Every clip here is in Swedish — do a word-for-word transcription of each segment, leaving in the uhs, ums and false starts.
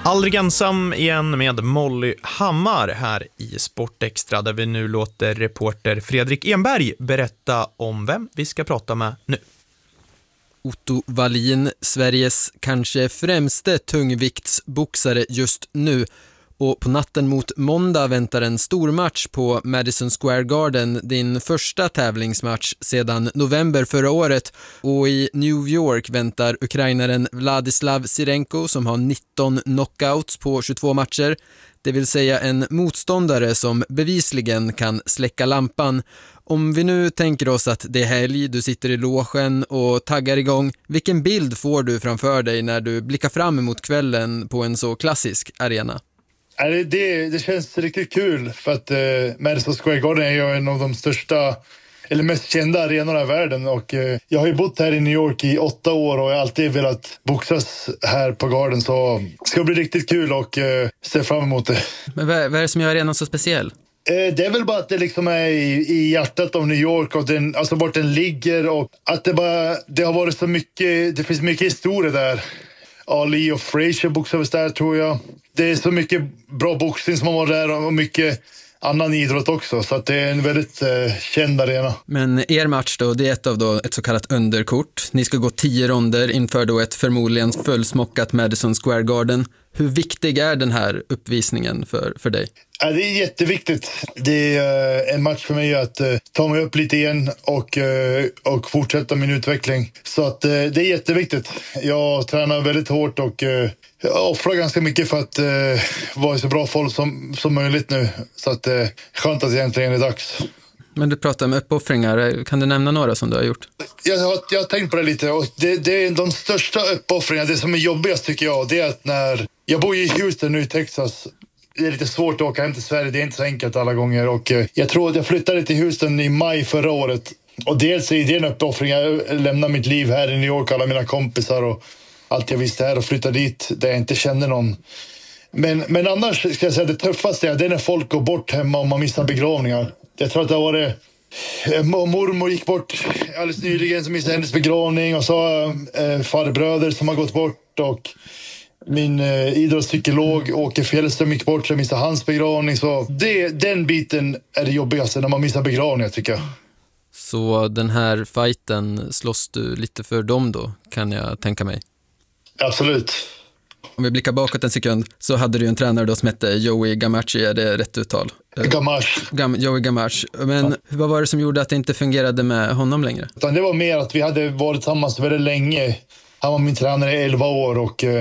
Aldrig ensam igen med Molly Hammar här i Sportextra, där vi nu låter reporter Fredrik Enberg berätta om vem vi ska prata med nu. Otto Wallin, Sveriges kanske främste tungviktsboxare just nu. Och på natten mot måndag väntar en stor match på Madison Square Garden, din första tävlingsmatch sedan november förra året. Och i New York väntar ukrainaren Vladislav Sirenko som har nitton knockouts på tjugotvå matcher. Det vill säga en motståndare som bevisligen kan släcka lampan. Om vi nu tänker oss att det är helg, du sitter i logen och taggar igång, vilken bild får du framför dig när du blickar fram emot kvällen på en så klassisk arena? Det, det, det känns riktigt kul för att eh, Madison Square Garden är ju en av de största eller mest kända arenorna i världen, och eh, jag har ju bott här i New York i åtta år och jag har alltid velat boxas här på Garden, så det ska bli riktigt kul och eh, se fram emot det. Men vad, vad är det som gör arenan så speciell? Eh, det är väl bara att det liksom är i, i hjärtat av New York och den, alltså vart den ligger, och att det bara, det har varit så mycket, det finns mycket historia där. Ali och Frazier boxades där, tror jag. Det är så mycket bra boxning som har varit där och mycket annan idrott också, så att det är en väldigt eh, känd arena. Men er match då, det är ett av då ett så kallat underkort. Ni ska gå tio ronder inför då ett förmodligen fullsmockat Madison Square Garden. Hur viktig är den här uppvisningen för, för dig? Ja, det är jätteviktigt. Det är uh, en match för mig att uh, ta mig upp lite igen och, uh, och fortsätta min utveckling. Så att uh, det är jätteviktigt. Jag tränar väldigt hårt och uh, jag offrar ganska mycket för att uh, vara i så bra form som, som möjligt nu. Så att det uh, är skönt att egentligen är dags. Men du pratar om uppoffringar. Kan du nämna några som du har gjort? Jag har, jag har tänkt på det lite. Och det, det är de största uppoffringarna. Det som är jobbigast tycker jag, det är att när jag bor i Houston nu i Texas. Det är lite svårt att åka hem till Sverige. Det är inte så enkelt alla gånger. Och jag tror att jag flyttade till Houston i maj förra året. Och dels är det en uppoffring. Jag lämnar mitt liv här i New York, alla mina kompisar och allt jag visste här, och flyttar dit där jag inte känner någon. Men, men annars ska jag säga det tuffaste är det är när folk går bort hemma och man missar begravningar. Jag tror att det var det. Mormor gick bort alldeles nyligen, som missade hennes begravning, och så äh, farbröder som har gått bort, och min eh, idrottspsykolog Åke Fjällström gick bort, så jag missade hans begravning. Så det, den biten är det jobbigaste när man missar begravningar, tycker jag. Så den här fighten slåss du lite för dem då, kan jag tänka mig? Absolut. Om vi blickar bakåt en sekund, så hade du en tränare då som hette Joey Gamache, är det rätt uttal? Gamache. Gam, Joey Gamache. Men ja. Vad var det som gjorde att det inte fungerade med honom längre? Det var mer att vi hade varit tillsammans väldigt länge. Han var min tränare i elva år och eh,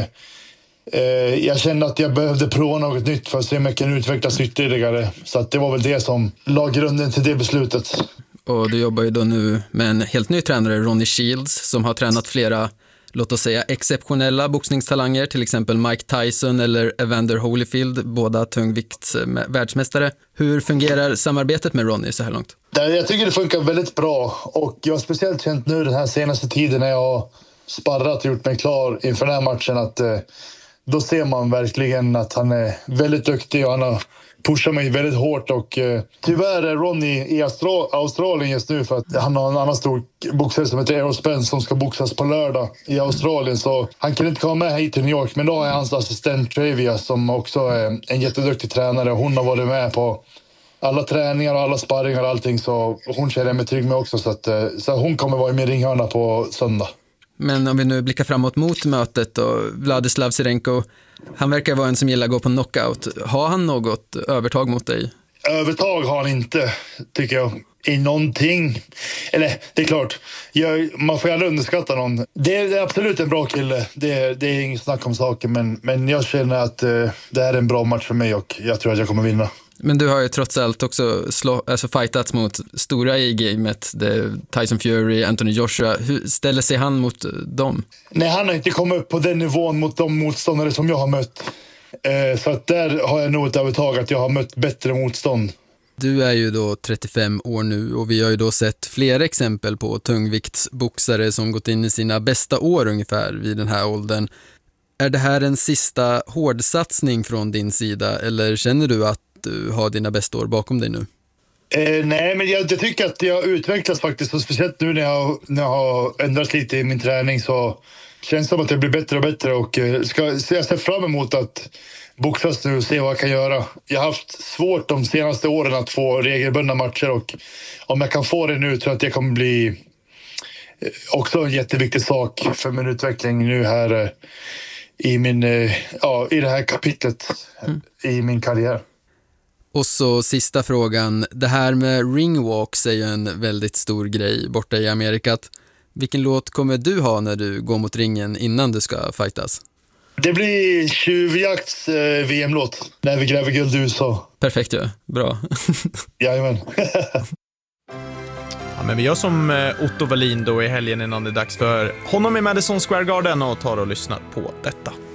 jag kände att jag behövde prova något nytt för att se om jag kan utvecklas ytterligare. Så att det var väl det som la grunden till det beslutet. Och du jobbar ju då nu med en helt ny tränare, Ronnie Shields, som har tränat flera, låt oss säga, exceptionella boxningstalanger, till exempel Mike Tyson eller Evander Holyfield, båda tungvikts världsmästare. Hur fungerar samarbetet med Ronnie så här långt? Jag tycker det funkar väldigt bra, och jag har speciellt känt nu den här senaste tiden när jag har sparrat och gjort mig klar inför den här matchen, att eh, då ser man verkligen att han är väldigt duktig och han har pushat mig väldigt hårt. Och eh, tyvärr är Ronnie i Austra- Australien just nu för att han har en annan stor boxare som heter Errol Spence som ska boxas på lördag i Australien. Så han kan inte komma med hit till New York, men då har jag hans assistent Travia som också är en jätteduktig tränare. Hon har varit med på alla träningar och alla sparringar och allting, så hon känner mig trygg med också. Så, att, så hon kommer vara i min ringhörna på söndag. Men om vi nu blickar framåt mot mötet och Vladislav Sirenko, han verkar vara en som gillar att gå på knockout. Har han något övertag mot dig? Övertag har han inte, tycker jag. I någonting. Eller, det är klart. Jag, man får ju aldrig underskatta någon. Det är, det är absolut en bra kille. Det är, det är inget snack om saker. Men, men jag känner att eh, det här är en bra match för mig och jag tror att jag kommer vinna. Men du har ju trots allt också slå, alltså fightats mot stora i gamet. Tyson Fury, Anthony Joshua. Hur ställer sig han mot dem? Nej, han har inte kommit upp på den nivån mot de motståndare som jag har mött. Eh, så att där har jag nog ett övertag att jag har mött bättre motstånd. Du är ju då trettiofem år nu och vi har ju då sett flera exempel på tungviktsboxare som gått in i sina bästa år ungefär vid den här åldern. Är det här en sista hårdsatsning från din sida eller känner du att du har dina bästa år bakom dig nu? Eh, nej, men jag, jag tycker att jag utvecklas faktiskt, och speciellt nu när jag, när jag har ändrat lite i min träning så känns som att det blir bättre och bättre och eh, ska, jag ser fram emot att boxas nu och se vad jag kan göra. Jag har haft svårt de senaste åren att få regelbundna matcher och om jag kan få det nu tror jag att det kommer bli också en jätteviktig sak för min utveckling nu här eh, i, min, eh, ja, i det här kapitlet mm. i min karriär. Och så sista frågan, det här med ringwalks är ju en väldigt stor grej borta i Amerikat. Vilken låt kommer du ha när du går mot ringen innan du ska fightas? Det blir Tjuvjakts eh, V M-låt när vi gräver guld i U S A. Perfekt, ja. Bra. Jajamän. Ja, men vi gör som Otto Wallin då i helgen innan det är dags för honom i Madison Square Garden och tar och lyssnar på detta.